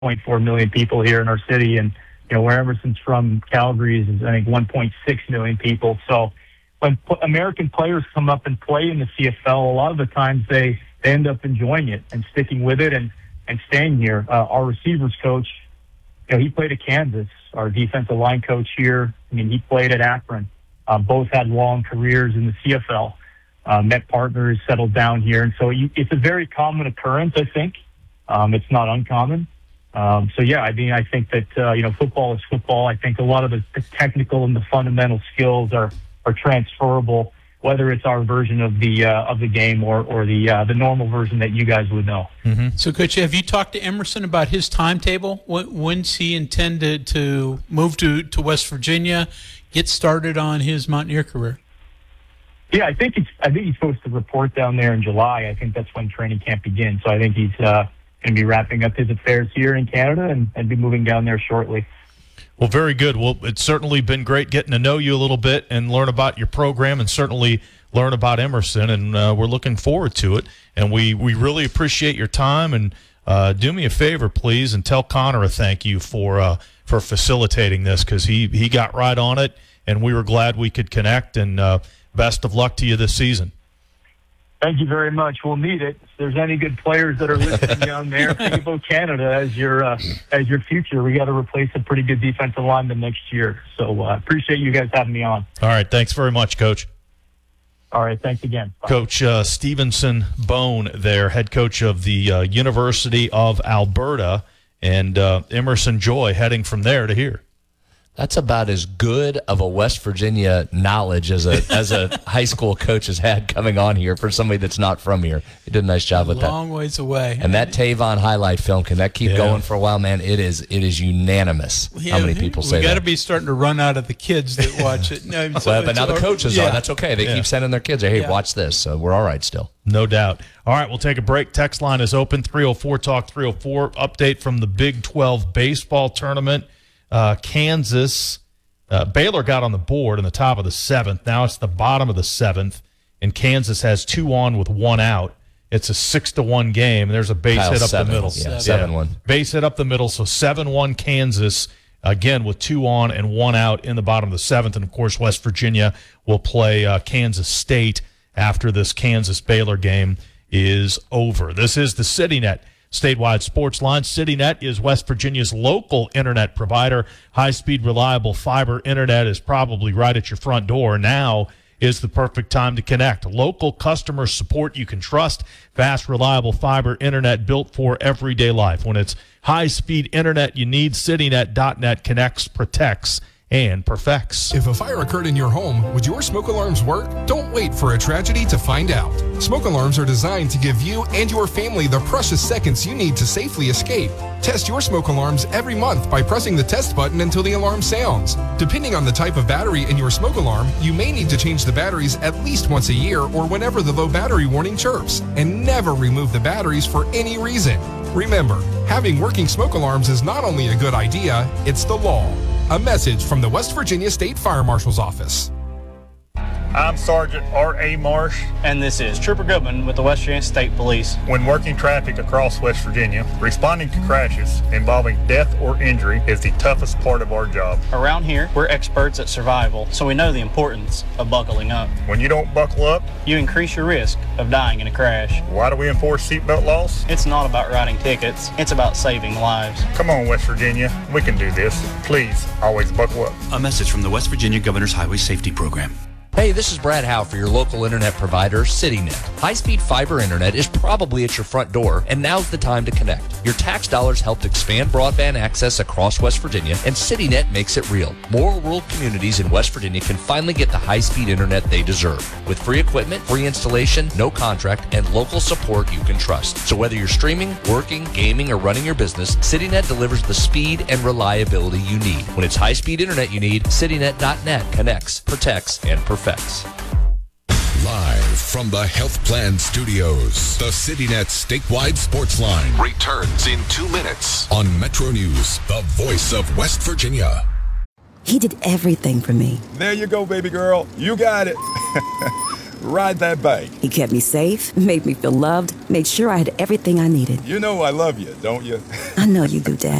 1.4 million people here in our city, and where Emerson's from, Calgary, is I think 1.6 million people. So when American players come up and play in the CFL, a lot of the times they end up enjoying it and sticking with it and staying here. Our receivers coach, he played at Kansas. Our defensive line coach here, he played at Akron. Both had long careers in the CFL. Met partners, settled down here. And so it's a very common occurrence, I think. It's not uncommon. I think that, football is football. I think a lot of the technical and the fundamental skills are transferable, whether it's our version of the game or the normal version that you guys would know. Mm-hmm. So, Coach, have you talked to Emerson about his timetable? When's he intended to move to West Virginia, get started on his Mountaineer career? Yeah, I think he's supposed to report down there in July. I think that's when training camp begins. So I think he's going to be wrapping up his affairs here in Canada and be moving down there shortly. Well, very good. Well, it's certainly been great getting to know you a little bit and learn about your program and certainly learn about Emerson, and we're looking forward to it. And we really appreciate your time. And do me a favor, please, and tell Connor a thank you for facilitating this, because he got right on it, and we were glad we could connect. And best of luck to you this season. Thank you very much. We'll need it. If there's any good players that are listening down there, think about Canada as your future. We got to replace a pretty good defensive lineman next year. So appreciate you guys having me on. All right. Thanks very much, Coach. All right. Thanks again. Bye. Coach Stevenson Bone there, head coach of the University of Alberta, and Emerson Joy heading from there to here. That's about as good of a West Virginia knowledge as a high school coach has had coming on here for somebody that's not from here. He did a nice job with that. Long ways away. And that Tavon highlight film, can that keep going for a while, man? It is unanimous how many people say that. We got to be starting to run out of the kids that watch it. No, but now the coaches are. That's okay. They keep sending their kids, hey, watch this. So we're all right still. No doubt. All right, we'll take a break. Text line is open, 304-TALK 304. Update from the Big 12 baseball tournament. Kansas, Baylor got on the board in the top of the 7th. Now it's the bottom of the 7th, and Kansas has 2 on with 1 out. It's a 6-1 game, and there's a base hit up the middle. 7-1. Base hit up the middle, so 7-1 Kansas, again with 2 on and 1 out in the bottom of the 7th. And, of course, West Virginia will play Kansas State after this Kansas-Baylor game is over. This is the CityNet statewide sports line. CityNet is West Virginia's local internet provider. High-speed, reliable fiber internet is probably right at your front door. Now is the perfect time to connect. Local customer support you can trust. Fast, reliable fiber internet built for everyday life. When it's high-speed internet you need, CityNet.net connects, protects, and perfects. If a fire occurred in your home, would your smoke alarms work? Don't wait for a tragedy to find out. Smoke alarms are designed to give you and your family the precious seconds you need to safely escape. Test your smoke alarms every month by pressing the test button until the alarm sounds. Depending on the type of battery in your smoke alarm, you may need to change the batteries at least once a year or whenever the low battery warning chirps. And never remove the batteries for any reason. Remember, having working smoke alarms is not only a good idea, it's the law. A message from the West Virginia State Fire Marshal's Office. I'm Sergeant R.A. Marsh. And this is Trooper Goodman with the West Virginia State Police. When working traffic across West Virginia, responding to crashes involving death or injury is the toughest part of our job. Around here, we're experts at survival, so we know the importance of buckling up. When you don't buckle up, you increase your risk of dying in a crash. Why do we enforce seatbelt laws? It's not about writing tickets. It's about saving lives. Come on, West Virginia. We can do this. Please, always buckle up. A message from the West Virginia Governor's Highway Safety Program. Hey, this is Brad Howe for your local internet provider, CityNet. High-speed fiber internet is probably at your front door, and now's the time to connect. Your tax dollars helped expand broadband access across West Virginia, and CityNet makes it real. More rural communities in West Virginia can finally get the high-speed internet they deserve. With free equipment, free installation, no contract, and local support you can trust. So whether you're streaming, working, gaming, or running your business, CityNet delivers the speed and reliability you need. When it's high-speed internet you need, CityNet.net connects, protects, and perfects. Live from the Health Plan Studios, the CityNet statewide sports line returns in 2 minutes on Metro News, the voice of West Virginia. He did everything for me. There you go, baby girl. You got it. Ride that bike. He kept me safe, made me feel loved, made sure I had everything I needed. You know I love you, don't you? I know you do, Dad.